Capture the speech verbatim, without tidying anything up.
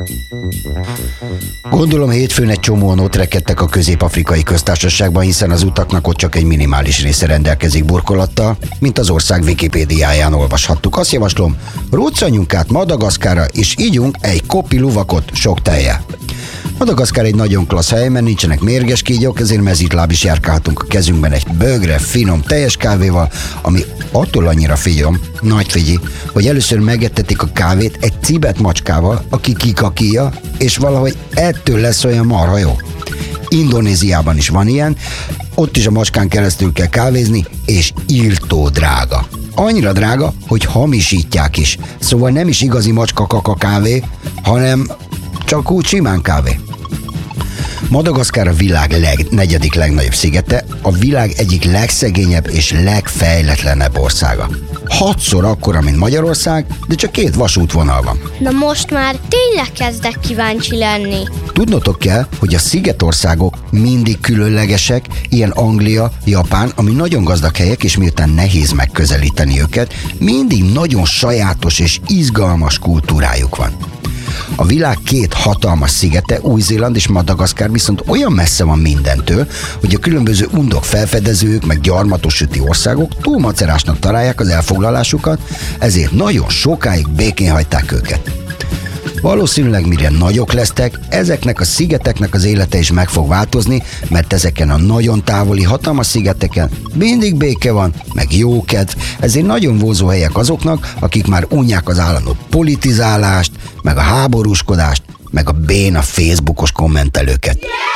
Gondolom hétfőn egy csomóan ott rekedtek a Közép-Afrikai Köztársaságban, hiszen az utaknak ott csak egy minimális része rendelkezik burkolattal, mint az ország Wikipédiáján olvashattuk. Azt javaslom, ruccanjunk át Madagaszkárra, és ígyunk egy kopi luvakot sok tejjel. Madagaszkár egy nagyon klassz hely, mert nincsenek mérges kígyók, ezért mezítláb is járkálhatunk a kezünkben egy bögre, finom, teljes kávéval, ami attól annyira figyom, nagy figyi, hogy először megettetik a kávét egy cibet macskával, aki kikakíja, és valahogy ettől lesz olyan marha jó. Indonéziában is van ilyen, ott is a macskán keresztül kell kávézni, és írtó drága. Annyira drága, hogy hamisítják is. Szóval nem is igazi macska kaka kávé, hanem csak úgy simán kávé. Madagaszkár a világ leg, negyedik legnagyobb szigete, a világ egyik legszegényebb és legfejletlenebb országa. Hatszor akkora, mint Magyarország, de csak két vasútvonal van. Na most már tényleg kezdek kíváncsi lenni. Tudnotok kell, hogy a szigetországok mindig különlegesek, ilyen Anglia, Japán, ami nagyon gazdag helyek, és miután nehéz megközelíteni őket, mindig nagyon sajátos és izgalmas kultúrájuk van. A világ két hatalmas szigete, Új-Zéland és Madagaszkár viszont olyan messze van mindentől, hogy a különböző undok felfedezők meg gyarmatosíti országok túl macerásnak találják az elfoglalásukat, ezért nagyon sokáig békén hagyták őket. Valószínűleg mire nagyok lesztek, ezeknek a szigeteknek az élete is meg fog változni, mert ezeken a nagyon távoli hatalmas szigeteken mindig béke van, meg jókedv, ezért nagyon vonzó helyek azoknak, akik már unják az állandó politizálást, meg a háborúskodást, meg a béna Facebookos kommentelőket.